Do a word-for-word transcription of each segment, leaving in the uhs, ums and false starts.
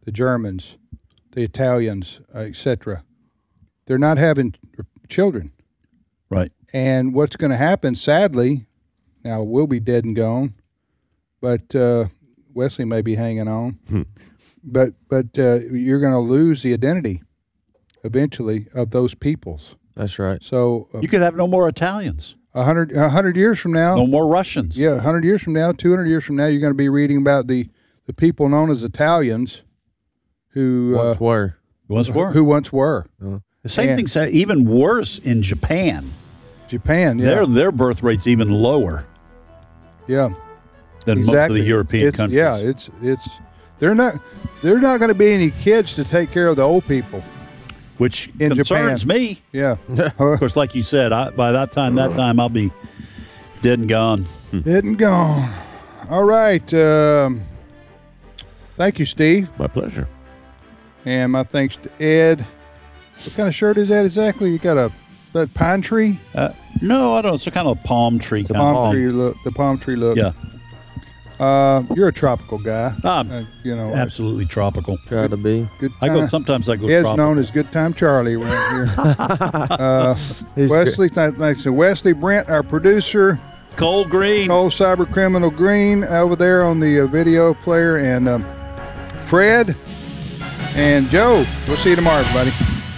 the Germans, the Italians, uh, et cetera. They're not having children. Right. And what's going to happen, sadly, now we'll be dead and gone, but uh, Wesley may be hanging on. Hmm. But but uh, you're going to lose the identity eventually of those peoples. That's right. So uh, you could have no more Italians. A hundred a hundred years from now, no more Russians. Yeah, a hundred years from now, two hundred years from now, you're going to be reading about the, the people known as Italians, who once uh, were, once were, who once were. Uh, the same and, thing's even worse in Japan. Japan, yeah, their their birth rate's even lower. Yeah, than exactly. most of the European it's, countries. Yeah, it's it's they're not they're not going to be any kids to take care of the old people. Which in concerns Japan. me. Yeah. Of course, like you said, I, by that time, that time, I'll be dead and gone. Dead and gone. All right. Um, thank you, Steve. My pleasure. And my thanks to Ed. What kind of shirt is that exactly? You got a that pine tree? Uh, no, I don't. It's a kind of palm tree. The kind palm, of palm tree look. The palm tree look. Yeah. Uh, you're a tropical guy. Um, uh, you know, absolutely tropical. Try to be. Good. I go. Sometimes I go. Ed's tropical. known as Good Time Charlie around here. uh, Wesley, th- thanks to Wesley Brent, our producer. Cole Green, Cole Cyber Criminal Green, over there on the uh, video player, and um, Fred and Joe. We'll see you tomorrow, everybody.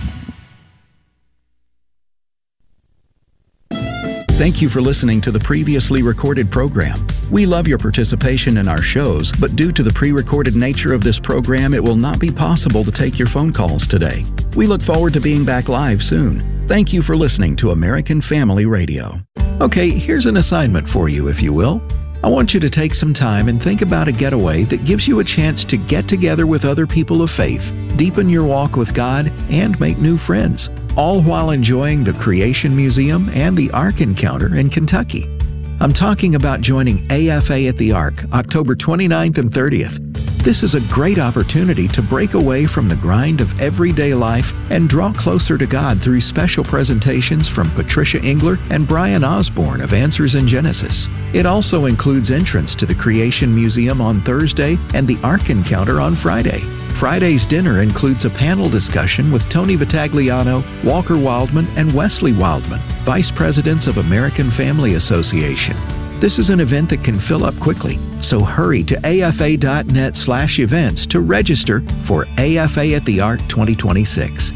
Thank you for listening to the previously recorded program. We love your participation in our shows, but due to the pre-recorded nature of this program, it will not be possible to take your phone calls today. We look forward to being back live soon. Thank you for listening to American Family Radio. Okay, here's an assignment for you, if you will. I want you to take some time and think about a getaway that gives you a chance to get together with other people of faith, deepen your walk with God, and make new friends, all while enjoying the Creation Museum and the Ark Encounter in Kentucky. I'm talking about joining A F A at the Ark, October twenty-ninth and thirtieth. This is a great opportunity to break away from the grind of everyday life and draw closer to God through special presentations from Patricia Engler and Brian Osborne of Answers in Genesis. It also includes entrance to the Creation Museum on Thursday and the Ark Encounter on Friday. Friday's dinner includes a panel discussion with Tony Vitagliano, Walker Wildman, and Wesley Wildman, Vice Presidents of American Family Association. This is an event that can fill up quickly, so hurry to afa.net slash events to register for A F A at the Ark twenty twenty-six.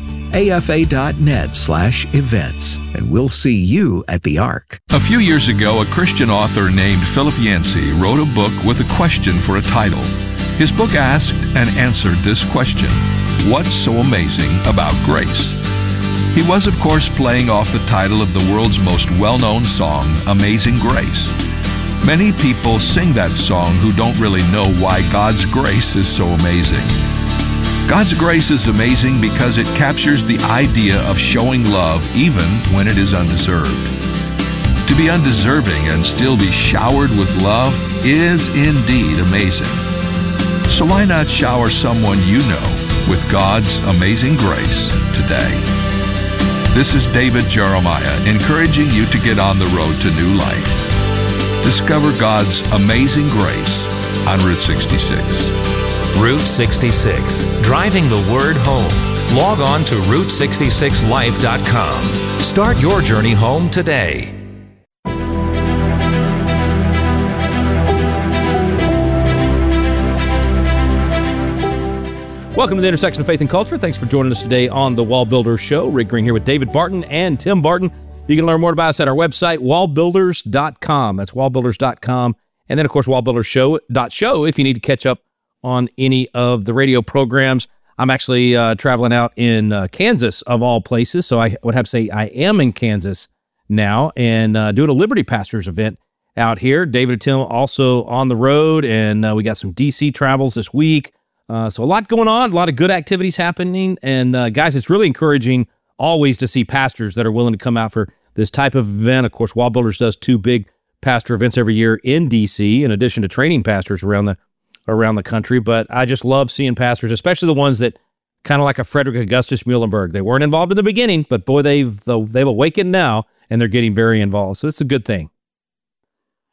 afa.net slash events, and we'll see you at the Ark. A few years ago, a Christian author named Philip Yancey wrote a book with a question for a title. His book asked and answered this question: what's so amazing about grace? He was, of course, playing off the title of the world's most well-known song, Amazing Grace. Many people sing that song who don't really know why God's grace is so amazing. God's grace is amazing because it captures the idea of showing love even when it is undeserved. To be undeserving and still be showered with love is indeed amazing. So why not shower someone you know with God's amazing grace today? This is David Jeremiah encouraging you to get on the road to new life. Discover God's amazing grace on Route sixty-six. Route sixty-six, driving the word home. Log on to route sixty-six life dot com. Start your journey home today. Welcome to the intersection of faith and culture. Thanks for joining us today on the Wall Builders Show. Rick Green here with David Barton and Tim Barton. You can learn more about us at our website, wall builders dot com. That's wall builders dot com. And then, of course, wall builders show dot show if you need to catch up on any of the radio programs. I'm actually uh, traveling out in uh, Kansas, of all places, so I would have to say I am in Kansas now and uh, doing a Liberty Pastors event out here. David and Tim also on the road, and uh, we got some D C travels this week. Uh, so a lot going on, a lot of good activities happening. And uh, guys, it's really encouraging always to see pastors that are willing to come out for this type of event. Of course, Wall Builders does two big pastor events every year in D C, in addition to training pastors around the around the country. But I just love seeing pastors, especially the ones that kind of like a Frederick Augustus Muhlenberg. They weren't involved in the beginning, but boy, they've they've awakened now, and they're getting very involved. So it's a good thing.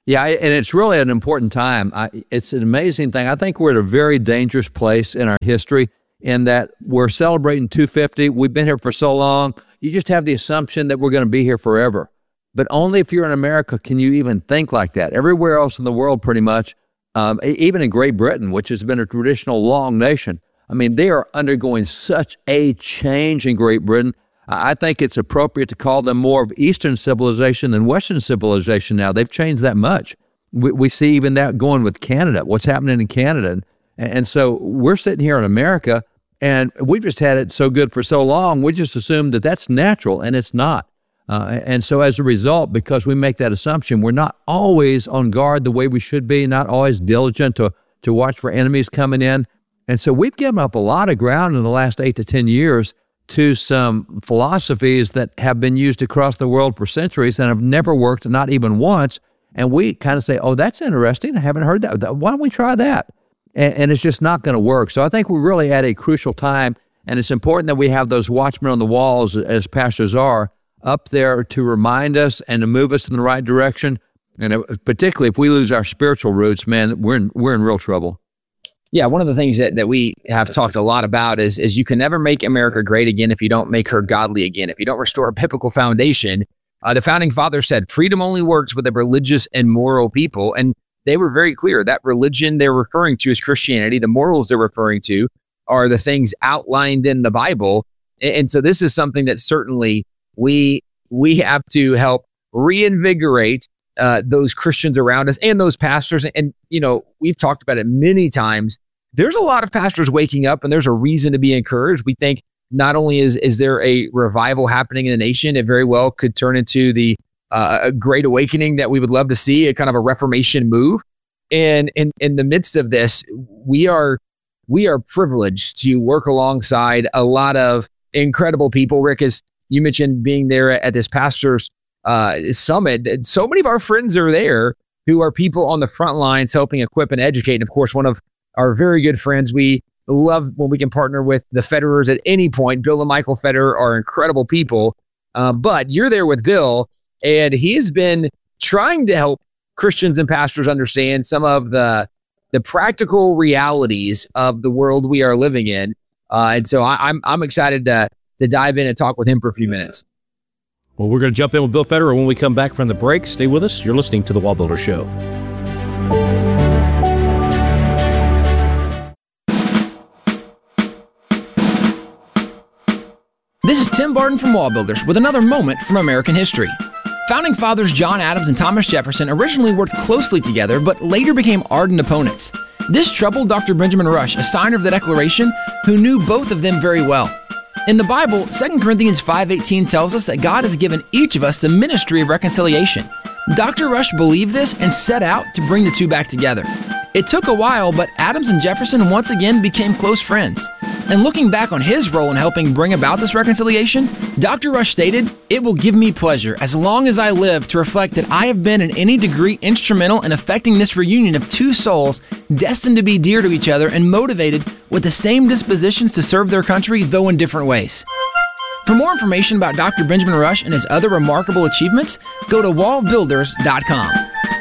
Yeah, I, and it's really an important time. I, it's an amazing thing. I think we're at a very dangerous place in our history in that we're celebrating two fifty. We've been here for so long. You just have the assumption that we're going to be here forever. But only if you're in America can you even think like that. Everywhere else in the world, pretty much, um, even in Great Britain, which has been a traditional long nation, I mean, they are undergoing such a change in Great Britain. I think it's appropriate to call them more of Eastern civilization than Western civilization now. They've changed that much. We, we see even that going with Canada, what's happening in Canada. And, and so we're sitting here in America, and we've just had it so good for so long, we just assume that that's natural, and it's not. Uh, and so as a result, because we make that assumption, we're not always on guard the way we should be, not always diligent to, to watch for enemies coming in. And so we've given up a lot of ground in the last eight to ten years to some philosophies that have been used across the world for centuries and have never worked, not even once. And we kind of say, oh, that's interesting. I haven't heard that. Why don't we try that? And, and it's just not going to work. So I think we're really at a crucial time, and it's important that we have those watchmen on the walls, as pastors are, up there to remind us and to move us in the right direction. And particularly if we lose our spiritual roots, man, we're in, we're in real trouble. Yeah, one of the things that, that we have talked a lot about is, is you can never make America great again if you don't make her godly again, if you don't restore a biblical foundation. Uh, the Founding Fathers said freedom only works with a religious and moral people, and they were very clear that religion they're referring to is Christianity. The morals they're referring to are the things outlined in the Bible. And, and so this is something that certainly we we have to help reinvigorate Uh, those Christians around us and those pastors. And, you know, we've talked about it many times. There's a lot of pastors waking up, and there's a reason to be encouraged. We think not only is, is there a revival happening in the nation, it very well could turn into the uh, great awakening that we would love to see, a kind of a Reformation move. And in, in the midst of this, we are, we are privileged to work alongside a lot of incredible people. Rick, as you mentioned, being there at this pastor's uh, summit, so many of our friends are there who are people on the front lines helping equip and educate. And of course, one of our very good friends, we love when we can partner with the Federers at any point. Bill and Michael Federer are incredible people, uh, but you're there with Bill, and he's been trying to help Christians and pastors understand some of the the practical realities of the world we are living in. Uh, and so I, I'm I'm excited to to dive in and talk with him for a few minutes. Well, we're going to jump in with Bill Federer when we come back from the break. Stay with us. You're listening to The Wall Builder Show. This is Tim Barton from Wall Builders with another moment from American history. Founding fathers John Adams and Thomas Jefferson originally worked closely together, but later became ardent opponents. This troubled Doctor Benjamin Rush, a signer of the Declaration, who knew both of them very well. In the Bible, Second Corinthians five eighteen tells us that God has given each of us the ministry of reconciliation. Doctor Rush believed this and set out to bring the two back together. It took a while, but Adams and Jefferson once again became close friends. And looking back on his role in helping bring about this reconciliation, Doctor Rush stated, "It will give me pleasure, as long as I live, to reflect that I have been in any degree instrumental in effecting this reunion of two souls destined to be dear to each other and motivated with the same dispositions to serve their country, though in different ways." For more information about Doctor Benjamin Rush and his other remarkable achievements, go to wall builders dot com.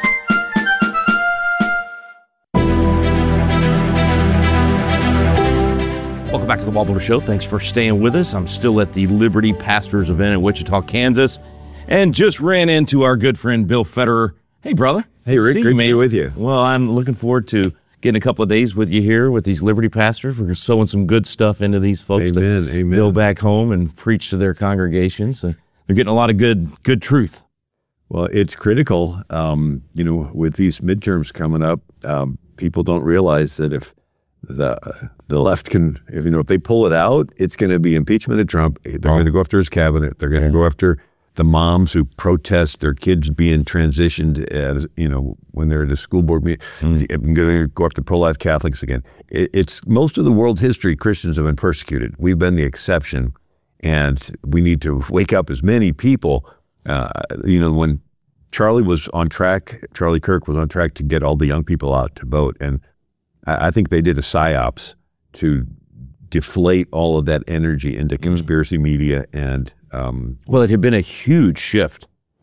Welcome back to the Wall Builder Show. Thanks for staying with us. I'm still at the Liberty Pastors event in Wichita, Kansas, and just ran into our good friend Bill Federer. Hey, brother. Hey, Rick. See Great you, to be with you. Well, I'm looking forward to getting a couple of days with you here with these Liberty Pastors. We're sowing some good stuff into these folks Amen, to amen. go back home and preach to their congregations. Uh, they're getting a lot of good, good truth. Well, it's critical. Um, you know, with these midterms coming up, um, people don't realize that if the the left can, if you know, if they pull it out, it's going to be impeachment of Trump. They're oh. going to go after his cabinet. They're going to yeah. go after the moms who protest their kids being transitioned as, you know, when they're at a school board meeting. Mm. I'm going to go after pro-life Catholics again. It, it's most of the world history, Christians have been persecuted. We've been the exception, and we need to wake up as many people. Uh, you know, when Charlie was on track, Charlie Kirk was on track to get all the young people out to vote, and I think they did a psyops to deflate all of that energy into conspiracy mm. media. And um, well, it had been a huge shift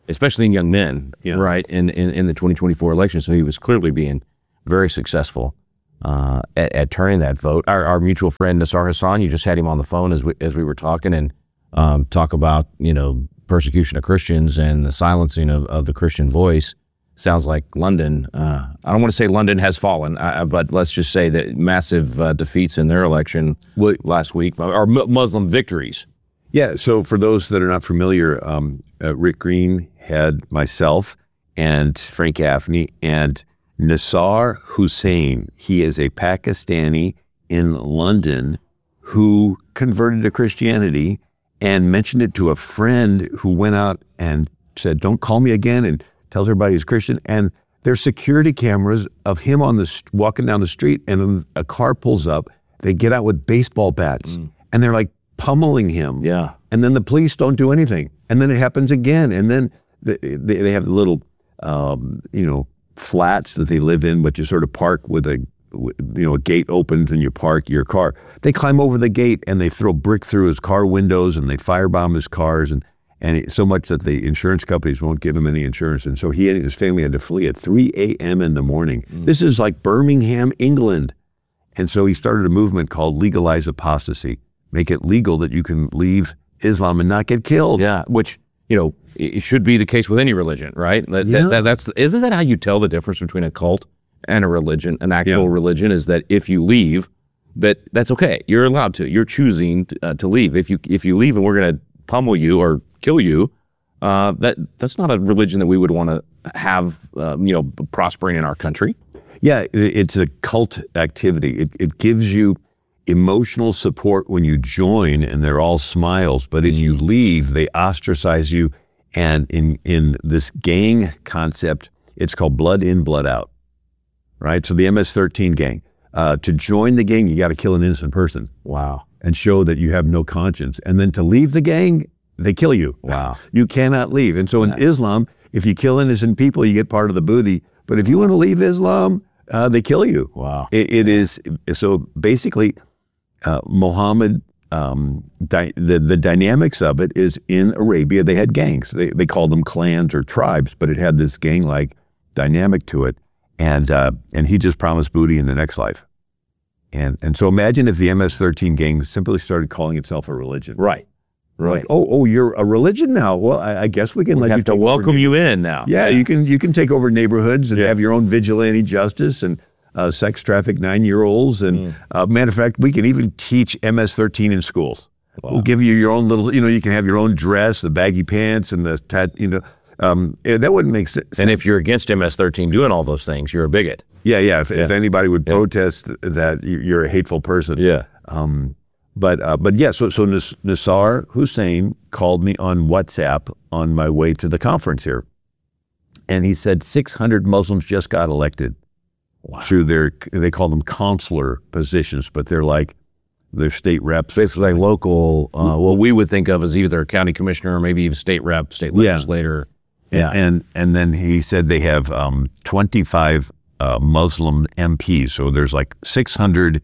especially in young men, Yeah. right, in, in, in the twenty twenty-four election. So he was clearly being very successful uh, at, at turning that vote. Our, our mutual friend, Nassar Hassan, you just had him on the phone as we, as we were talking and um, talk about, you know, persecution of Christians and the silencing of, of the Christian voice. Sounds like London, uh, I don't want to say London has fallen, uh, but let's just say that massive uh, defeats in their election Well, last week, or mu- Muslim victories. Yeah, so for those that are not familiar, um, uh, Rick Green had myself and Frank Gaffney and Nassar Hussain. He is a Pakistani in London who converted to Christianity and mentioned it to a friend who went out and said, don't call me again, and tells everybody he's Christian. And there's security cameras of him on the st- walking down the street, and then a car pulls up. They get out with baseball bats, mm. and they're like pummeling him. Yeah. And then the police don't do anything. And then it happens again. And then they, they, they have the little, um, you know, flats that they live in, but you sort of park with a, you know, a gate opens and you park your car. They climb over the gate and they throw brick through his car windows and they firebomb his cars, and and it, so much that the insurance companies won't give him any insurance. And so he and his family had to flee at three a.m. in the morning. Mm. This is like Birmingham, England. And so he started a movement called Legalize Apostasy. Make it legal that you can leave Islam and not get killed. Yeah, which, you know, it should be the case with any religion, right? That, Yeah. that, that, that's isn't that how you tell the difference between a cult and a religion? An actual Yeah. religion is that if you leave, that that's okay. You're allowed to. You're choosing to, uh, to leave. If you if you leave and we're going to pummel you or kill you, uh, that that's not a religion that we would want to have, uh, you know, prospering in our country. Yeah, it- it's a cult activity. It, it gives you emotional support when you join, and they're all smiles. But if you leave, they ostracize you. And in in this gang concept, it's called blood in, blood out, right? So the M S thirteen gang. Uh, to join the gang, you got to kill an innocent person. Wow. And show that you have no conscience. And then to leave the gang, they kill you. Wow. You cannot leave. And so in Islam, if you kill innocent people, you get part of the booty. But if you want to leave Islam, uh, they kill you. Wow. It, it is, so basically, uh, Muhammad, um, di- the, the dynamics of it is in Arabia, they had gangs. They, they called them clans or tribes, but it had this gang-like dynamic to it. And uh, and he just promised booty in the next life. And and so imagine if the M S thirteen gang simply started calling itself a religion. Right. Right. Like, oh, oh, you're a religion now. Well, I, I guess we can We let have you to take welcome over. you in now. Yeah, you can you can take over neighborhoods and Yeah. have your own vigilante justice and uh, sex traffic nine-year-olds. And Mm. uh, matter of fact, we can even teach M S thirteen in schools. Wow. We'll give you your own little, you know, you can have your own dress, the baggy pants, and the tat, you know. Um, yeah, that wouldn't make sense. And if you're against M S thirteen doing all those things, you're a bigot. Yeah, yeah. If, if Yeah. anybody would protest that, you- you're a hateful person. Yeah. Um, but uh, but yeah. So so Nas- Nassar Hussain called me on WhatsApp on my way to the conference here, and he said six hundred Muslims just got elected through their, they call them consular positions, but they're like they're state reps. Basically, like local, uh, what we would think of as either a county commissioner or maybe even state rep, state Yeah. legislator. Yeah. And and then he said they have um, twenty-five uh, Muslim M Ps. So there's like six hundred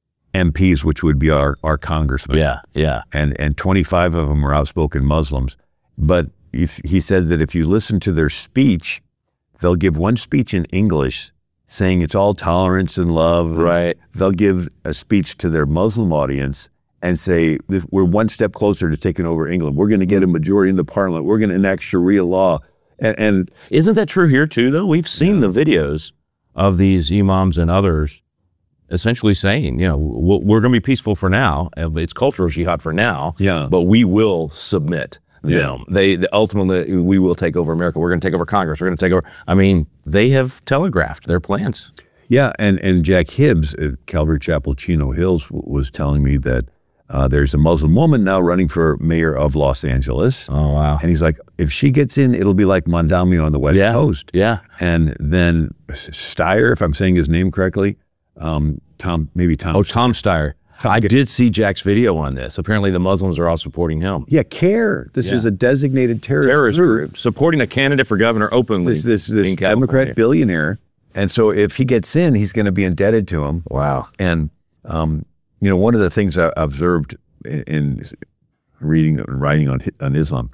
M Ps, which would be our, our congressmen. Yeah, yeah. And and twenty-five of them are outspoken Muslims. But if, he said that if you listen to their speech, they'll give one speech in English saying it's all tolerance and love. Right. They'll give a speech to their Muslim audience and say, we're one step closer to taking over England. We're going to get a majority in the parliament. We're going to enact Sharia law. And, and Isn't that true here too, though? We've seen the videos of these imams and others essentially saying, you know, we're, we're going to be peaceful for now. It's cultural jihad for now. Yeah. But we will submit Yeah. them. They, they ultimately, we will take over America. We're going to take over Congress. We're going to take over. I mean, they have telegraphed their plans. yeah, and, and Jack Hibbs at Calvary Chapel, Chino Hills, w- was telling me that uh, there's a Muslim woman now running for mayor of Los Angeles. Oh, wow. And he's like, if she gets in, it'll be like Mondami on the West Yeah. Coast. Yeah. And then Steyer, if I'm saying his name correctly, um, Tom, maybe Tom. Oh, Tom Steyer. I did see Jack's video on this. Apparently, the Muslims are all supporting him. Yeah, CARE. This Yeah. is a designated terrorist, Terrorist group. group supporting a candidate for governor openly. This this, this in Democrat California. billionaire. And so if he gets in, he's going to be indebted to him. Wow. And, um, you know, one of the things I observed in, in reading and writing on, on Islam,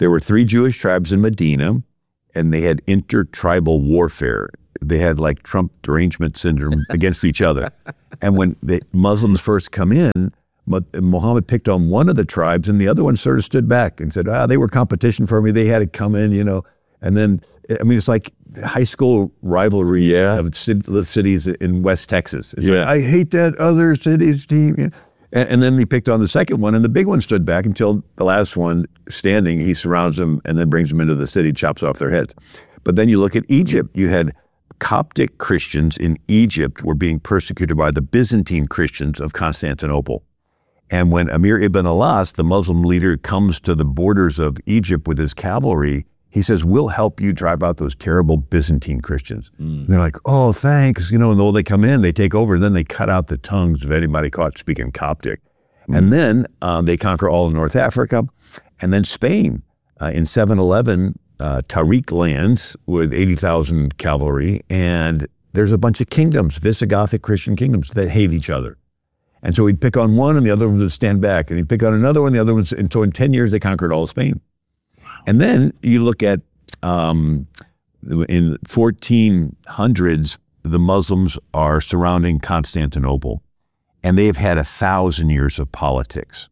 there were three Jewish tribes in Medina, and they had intertribal warfare. They had like Trump derangement syndrome against each other. And when the Muslims first come in, Muhammad picked on one of the tribes, and the other one sort of stood back and said, ah, they were competition for me. They had to come in, you know. And then, I mean, it's like high school rivalry yeah. of cities in West Texas. It's yeah. like, I hate that other city's team. You know? and, and then he picked on the second one, and the big one stood back until the last one standing. He surrounds them and then brings them into the city, chops off their heads. But then you look at Egypt. You had Coptic Christians in Egypt were being persecuted by the Byzantine Christians of Constantinople. And when Amir ibn Alas, the Muslim leader, comes to the borders of Egypt with his cavalry, he says, we'll help you drive out those terrible Byzantine Christians. Mm. They're like, oh, thanks. You know, and when they come in, they take over, and then they cut out the tongues of anybody caught speaking Coptic. Mm. And then uh, they conquer all of North Africa. And then Spain, uh, in seven eleven, uh, Tariq lands with eighty thousand cavalry, and there's a bunch of kingdoms, Visigothic Christian kingdoms, that hate each other. And so he'd pick on one, and the other one would stand back, and he'd pick on another one, the other one, and so in ten years, they conquered all of Spain. And then you look at, um, in fourteen hundreds, the Muslims are surrounding Constantinople, and they've had a thousand years of politics.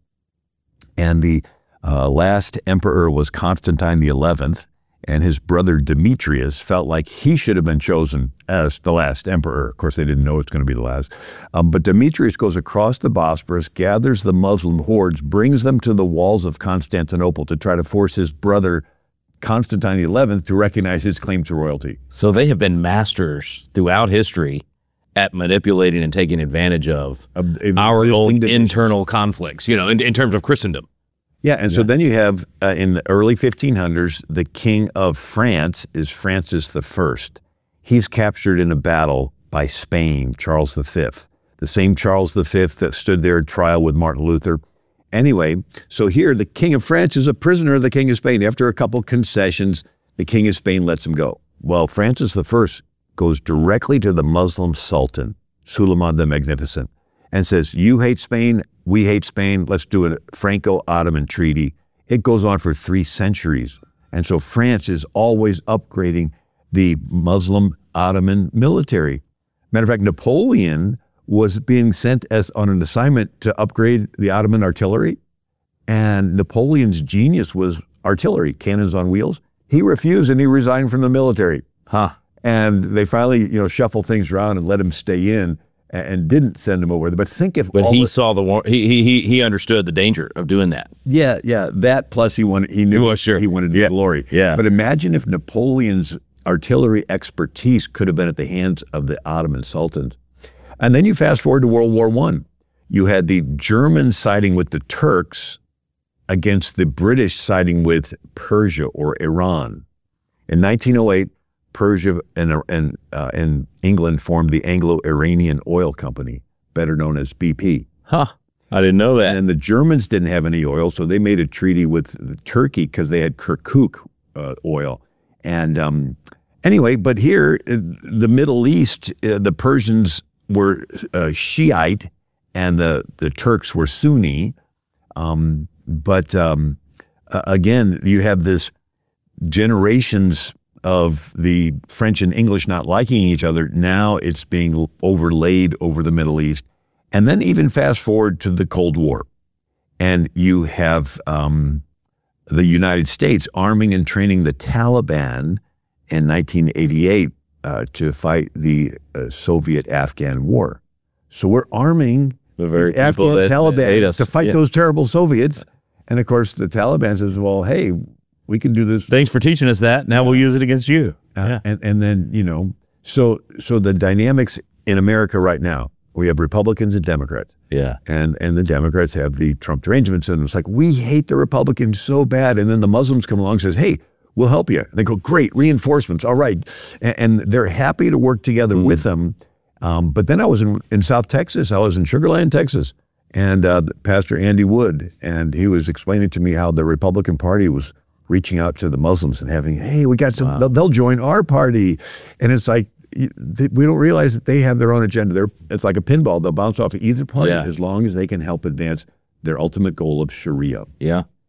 And the uh, last emperor was Constantine the eleventh, and his brother Demetrius felt like he should have been chosen as the last emperor. Of course, they didn't know it's going to be the last. Um, but Demetrius goes across the Bosporus, gathers the Muslim hordes, brings them to the walls of Constantinople to try to force his brother Constantine the eleventh to recognize his claim to royalty. So they have been masters throughout history at manipulating and taking advantage of, of our own internal conflicts, you know, in, in terms of Christendom. Yeah, and so yeah. then you have, uh, in the early fifteen hundreds, the king of France is Francis the First. He's captured in a battle by Spain, Charles the Fifth, the same Charles the Fifth that stood there at trial with Martin Luther. Anyway, so here the king of France is a prisoner of the king of Spain. After a couple concessions, the king of Spain lets him go. Well, Francis the First goes directly to the Muslim Sultan, Suleiman the Magnificent, and says, you hate Spain, we hate Spain, let's do a Franco-Ottoman treaty. It goes on for three centuries. And so France is always upgrading the Muslim Ottoman military. Matter of fact, Napoleon was being sent as on an assignment to upgrade the Ottoman artillery. And Napoleon's genius was artillery, cannons on wheels. He refused and he resigned from the military. Huh. And they finally, you know, shuffled things around and let him stay in and didn't send him over there. But think if But all he the, saw the war, he, he, he understood the danger of doing that. Yeah, yeah. That plus he wanted, he knew well, sure. he wanted yeah. glory. Yeah. But imagine if Napoleon's artillery expertise could have been at the hands of the Ottoman sultans. And then you fast forward to World War One. You had the Germans siding with the Turks against the British siding with Persia or Iran. In nineteen oh eight, Persia and, and, uh, and England formed the Anglo-Iranian Oil Company, better known as B P. Huh. I didn't know that. And the Germans didn't have any oil, so they made a treaty with Turkey because they had Kirkuk uh, oil. And um, anyway, but here, uh, the Middle East, uh, the Persians were uh, Shiite and the, the Turks were Sunni. Um, but um, uh, again, you have this generations of the French and English not liking each other. Now it's being overlaid over the Middle East. And then even fast forward to the Cold War. And you have um, the United States arming and training the Taliban in nineteen eighty-eight uh, to fight the uh, Soviet-Afghan war. So we're arming the very the Afghan that, Taliban that hate us. to fight yeah. those terrible Soviets. And of course, the Taliban says, well, hey, we can do this. Thanks for teaching us that. Now we'll use it against you. Uh, yeah. and, and then, you know, so so the dynamics in America right now, we have Republicans and Democrats. Yeah. And and the Democrats have the Trump derangement syndrome. It's like, we hate the Republicans so bad. And then the Muslims come along and says, hey, we'll help you. They go, great, reinforcements, all right. And, and they're happy to work together mm. with them. Um, but then I was in, in South Texas. I was in Sugar Land, Texas. And uh, Pastor Andy Wood, and he was explaining to me how the Republican Party was reaching out to the Muslims and having, hey, we got some, wow. they'll, they'll join our party. And it's like, we don't realize that they have their own agenda. They're, it's like a pinball. They'll bounce off of either party yeah. as long as they can help advance their ultimate goal of Sharia. Yeah.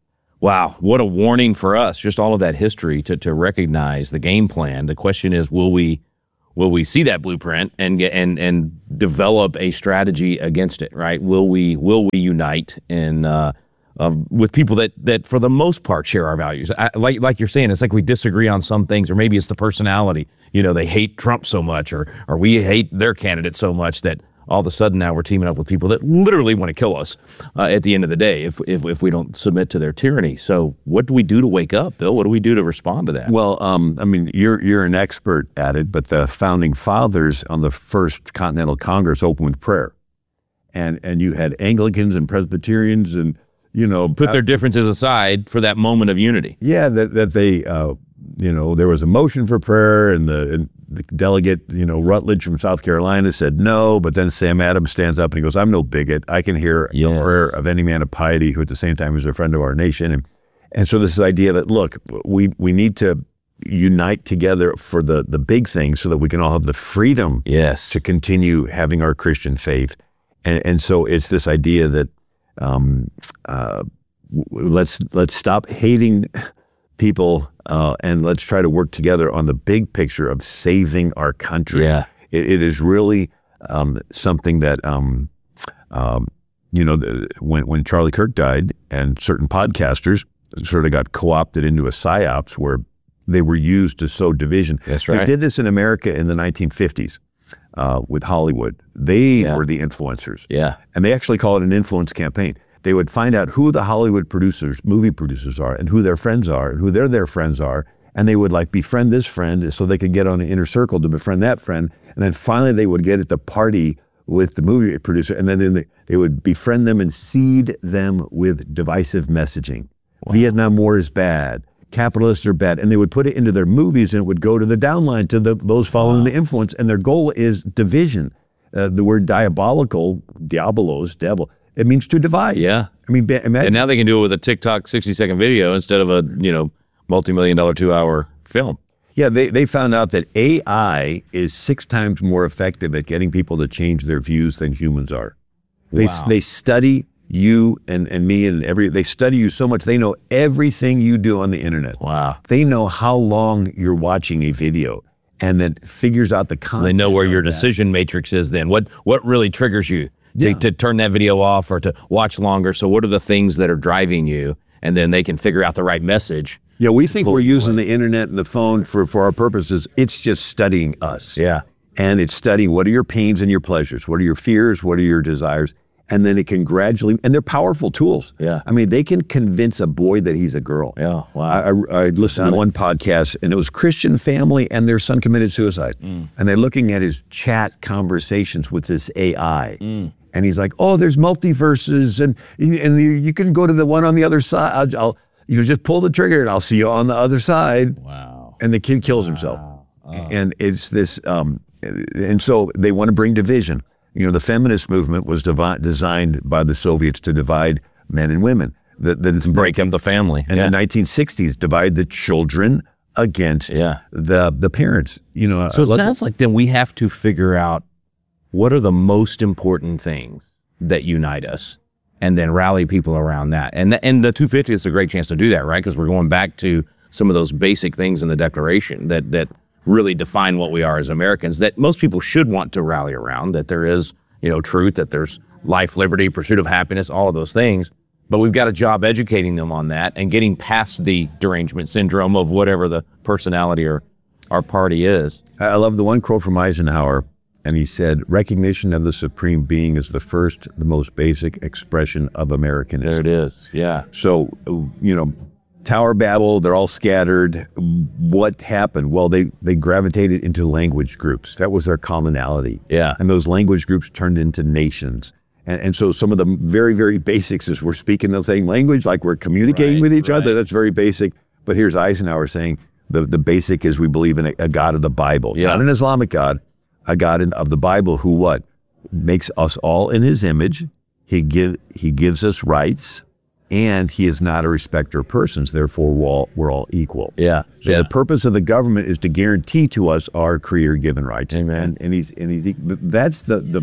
Wow, what a warning for us! Just all of that history to to recognize the game plan. The question is, will we will we see that blueprint and get and and develop a strategy against it? Right? Will we will we unite and uh, uh, with people that that for the most part share our values? I, like like you're saying, it's like we disagree on some things, or maybe it's the personality. You know, they hate Trump so much, or or we hate their candidate so much that all of a sudden now we're teaming up with people that literally want to kill us uh, at the end of the day if, if if we don't submit to their tyranny. So what do we do to wake up, Bill? What do we do to respond to that? Well, um, I mean, you're you're an expert at it, but the founding fathers on the first Continental Congress opened with prayer. And and you had Anglicans and Presbyterians and, you know. Put their differences aside for that moment of unity. Yeah, that, that they, uh, you know, there was a motion for prayer, and the, and the delegate, you know, Rutledge from South Carolina said no, but then Sam Adams stands up and he goes, I'm no bigot. I can hear yes. the prayer of any man of piety who at the same time is a friend of our nation. And and so this idea that, look, we we need to unite together for the, the big things so that we can all have the freedom yes. to continue having our Christian faith. And, and so it's this idea that um, uh, let's let's stop hating people uh, and let's try to work together on the big picture of saving our country. Yeah. It, it is really um, something that, um, um, you know, the, when, when Charlie Kirk died and certain podcasters sort of got co-opted into a psyops where they were used to sow division. That's right. They did this in America in the nineteen fifties. Uh, with Hollywood. They yeah. were the influencers. Yeah. And they actually call it an influence campaign. They would find out who the Hollywood producers, movie producers are, and who their friends are, and who their their friends are, and they would like befriend this friend so they could get on an inner circle to befriend that friend, and then finally they would get at the party with the movie producer, and then they, they would befriend them and seed them with divisive messaging. Wow. Vietnam War is bad. Capitalists are bad, and they would put it into their movies, and it would go to the downline, to the those following wow. the influence, and their goal is division. Uh, the word diabolical, diabolos, devil, it means to divide. Yeah. I mean, imagine. And now they can do it with a TikTok sixty second video instead of a, you know, multi-million dollar two hour film. Yeah, they, they found out that A I is six times more effective at getting people to change their views than humans are. They, wow. they study you and, and me and every, they study you so much, they know everything you do on the internet. Wow. They know how long you're watching a video, and then figures out the content. So they know where your that. decision matrix is then. What what really triggers you to, Yeah. to turn that video off or to watch longer? So what are the things that are driving you? And then they can figure out the right message. Yeah, we think Pull we're you using away. the internet and the phone for, for our purposes. It's just studying us. Yeah. And it's studying what are your pains and your pleasures, what are your fears, what are your desires, and then it can gradually, and they're powerful tools. Yeah. I mean, they can convince a boy that he's a girl. Yeah, wow. I, I, I listened to one podcast, and it was Christian family, and their son committed suicide. Mm. And they're looking at his chat conversations with this A I. Mm. And he's like, oh, there's multiverses, and and you, you can go to the one on the other side. I'll, I'll you know, just pull the trigger, and I'll see you on the other side. Wow. And the kid kills himself. Oh. And it's this, um, and so they want to bring division. You know, the feminist movement was devi- designed by the Soviets to divide men and women. The, the, Break up the family. In yeah. the nineteen sixties, divide the children against yeah. the the parents. You know, So it let- sounds like then we have to figure out what are the most important things that unite us, and then rally people around that. And the, and the two fifty is a great chance to do that, right? Because we're going back to some of those basic things in the Declaration that that really define what we are as Americans, that most people should want to rally around, that there is, you know, truth, that there's life, liberty, pursuit of happiness, all of those things. But we've got a job educating them on that and getting past the derangement syndrome of whatever the personality or our party is. I love the one quote from Eisenhower, and he said, recognition of the supreme being is the first, the most basic expression of Americanism. There it is, yeah. So, you know, Tower Babel, they're all scattered. What happened? Well, they, they gravitated into language groups. That was their commonality. Yeah. And those language groups turned into nations. And, and so some of the very, very basics is we're speaking the same language, like we're communicating Right, with each right. other. That's very basic. But here's Eisenhower saying the, the basic is we believe in a, a God of the Bible. Yeah. Not an Islamic God, a God in, of the Bible who what? Makes us all in his image. He, give, he gives us rights. And he is not a respecter of persons, therefore we're all, we're all equal. Yeah. So yeah. the purpose of the government is to guarantee to us our creator-given rights. Amen. And, and he's and he's that's the the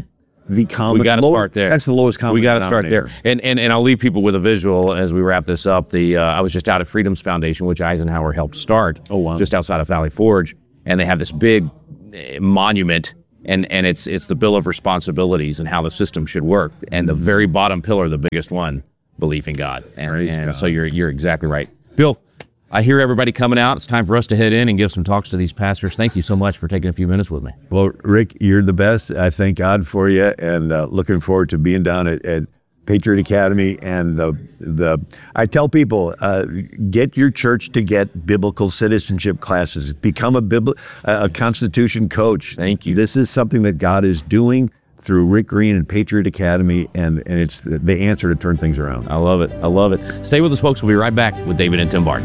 the common. We got to low, start there. That's the lowest common. We got to start denominator. there. And, and and I'll leave people with a visual as we wrap this up. The uh, I was just out at Freedom's Foundation, which Eisenhower helped start. Oh, wow. Just outside of Valley Forge, and they have this big uh, monument, and and it's it's the Bill of Responsibilities and how the system should work. And the very bottom pillar, the biggest one, belief in God. And, and God. so you're you're exactly right, Bill. I hear everybody coming out. It's time for us to head in and give some talks to these pastors. Thank you so much for taking a few minutes with me. Well, Rick, you're the best. I thank God for you, and uh, looking forward to being down at, at Patriot Academy. And the the I tell people, uh, get your church to get biblical citizenship classes. Become a bibl- a Constitution coach. Thank you. This is something that God is doing through Rick Green and Patriot Academy, and, and it's the, the answer to turn things around. I love it. I love it. Stay with us, folks. We'll be right back with David and Tim Barton.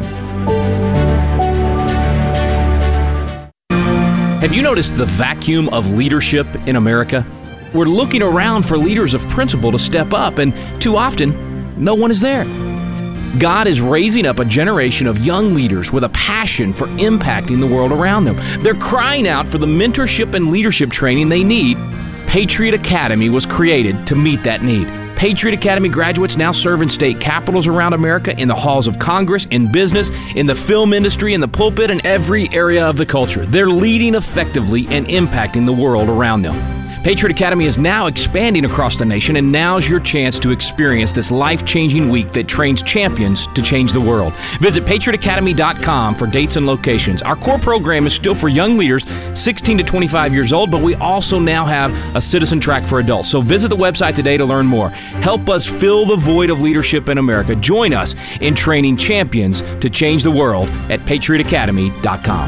Have you noticed the vacuum of leadership in America? We're looking around for leaders of principle to step up, and too often, no one is there. God is raising up a generation of young leaders with a passion for impacting the world around them. They're crying out for the mentorship and leadership training they need. Patriot Academy was created to meet that need. Patriot Academy graduates now serve in state capitals around America, in the halls of Congress, in business, in the film industry, in the pulpit, and every area of the culture. They're leading effectively and impacting the world around them. Patriot Academy is now expanding across the nation, and now's your chance to experience this life-changing week that trains champions to change the world. Visit patriot academy dot com for dates and locations. Our core program is still for young leaders sixteen to twenty-five years old, but we also now have a citizen track for adults. So visit the website today to learn more. Help us fill the void of leadership in America. Join us in training champions to change the world at patriot academy dot com.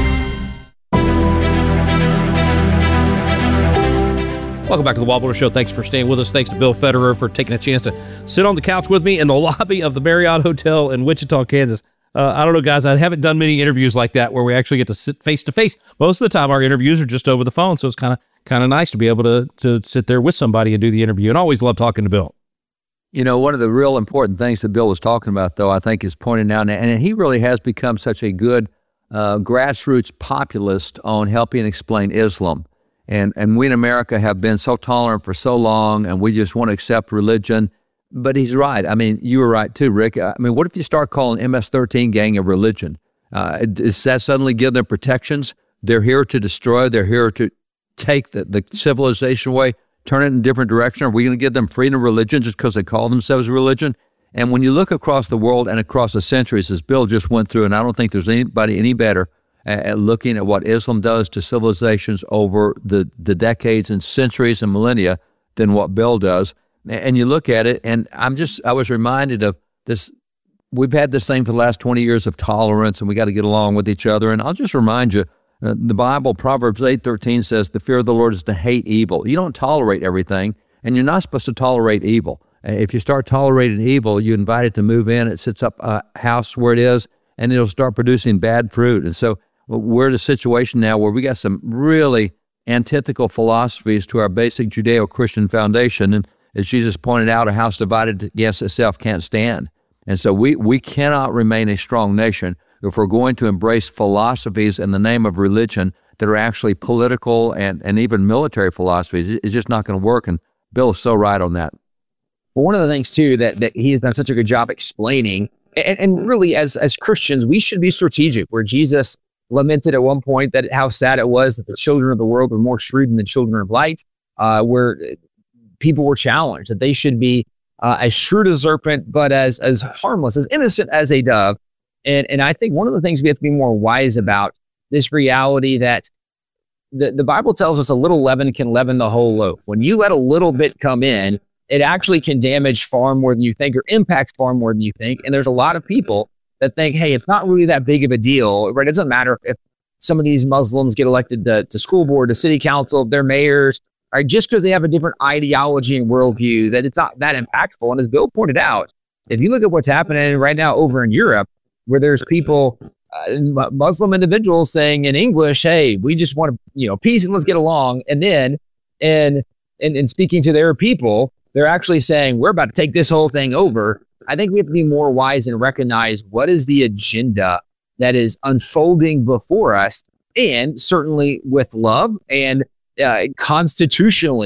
Welcome back to the Wall Builder Show. Thanks for staying with us. Thanks to Bill Federer for taking a chance to sit on the couch with me in the lobby of the Marriott Hotel in Wichita, Kansas. Uh, I don't know, guys. I haven't done many interviews like that where we actually get to sit face to face. Most of the time, our interviews are just over the phone, so it's kind of kind of nice to be able to to sit there with somebody and do the interview. And I always love talking to Bill. You know, one of the real important things that Bill was talking about, though, I think is pointing out, and he really has become such a good uh, grassroots populist on helping explain Islam. And and we in America have been so tolerant for so long, and we just want to accept religion. But he's right. I mean, you were right too, Rick. I mean, what if you start calling M S thirteen gang a religion? Uh, does that suddenly give them protections? They're here to destroy. They're here to take the, the civilization away, turn it in a different direction. Are we going to give them freedom of religion just because they call themselves a religion? And when you look across the world and across the centuries, as Bill just went through, and I don't think there's anybody any better at looking at what Islam does to civilizations over the, the decades and centuries and millennia than what Bill does. And you look at it, and I'm just, I was reminded of this. We've had this thing for the last twenty years of tolerance, and we got to get along with each other. And I'll just remind you, uh, the Bible, Proverbs eight thirteen says, the fear of the Lord is to hate evil. You don't tolerate everything, and you're not supposed to tolerate evil. If you start tolerating evil, you invite it to move in. It sits up a house where it is, and it'll start producing bad fruit. And so we're in a situation now where we got some really antithetical philosophies to our basic Judeo-Christian foundation. And as Jesus pointed out, a house divided against itself can't stand. And so we, we cannot remain a strong nation if we're going to embrace philosophies in the name of religion that are actually political and, and even military philosophies. It's just not going to work. And Bill is so right on that. Well, one of the things, too, that, that he has done such a good job explaining, and, and really as, as Christians, we should be strategic, where Jesus lamented at one point that how sad it was that the children of the world were more shrewd than the children of light, uh, where people were challenged, that they should be uh, as shrewd as a serpent, but as as harmless, as innocent as a dove. And and I think one of the things we have to be more wise about, this reality that the, the Bible tells us a little leaven can leaven the whole loaf. When you let a little bit come in, it actually can damage far more than you think, or impacts far more than you think. And there's a lot of people that think, hey, it's not really that big of a deal, right? It doesn't matter if some of these Muslims get elected to, to school board, to city council, their mayors, right? Just because they have a different ideology and worldview, that it's not that impactful. And as Bill pointed out, if you look at what's happening right now over in Europe, where there's people, uh, Muslim individuals saying in English, hey, we just want to, you know, peace and let's get along. And then, and, and, and speaking to their people, they're actually saying, we're about to take this whole thing over. I think we have to be more wise and recognize what is the agenda that is unfolding before us, and certainly with love and uh, constitutionally,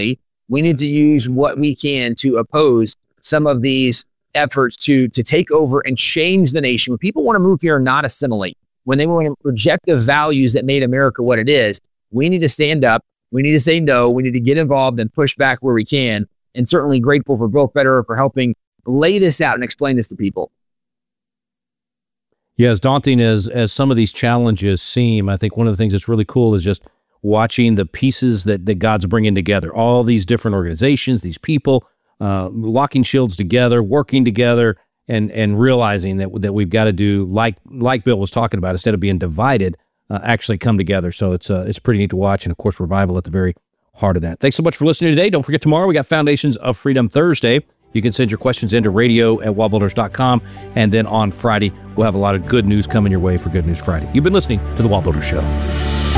We need to use what we can to oppose some of these efforts to, to take over and change the nation. When people want to move here and not assimilate, when they want to reject the values that made America what it is, we need to stand up. We need to say no. We need to get involved and push back where we can. And certainly grateful for Bill Federer for helping lay this out and explain this to people. Yeah, as daunting as, as some of these challenges seem, I think one of the things that's really cool is just watching the pieces that, that God's bringing together. All these different organizations, these people, uh, locking shields together, working together, and and realizing that that we've got to do, like like Bill was talking about, instead of being divided, uh, actually come together. So it's uh, it's pretty neat to watch, and of course, revival at the very heart of that. Thanks so much for listening today. Don't forget, tomorrow we got Foundations of Freedom Thursday. You can send your questions into radio at wall builders dot com. And then on Friday, we'll have a lot of good news coming your way for Good News Friday. You've been listening to The Wall Builders Show.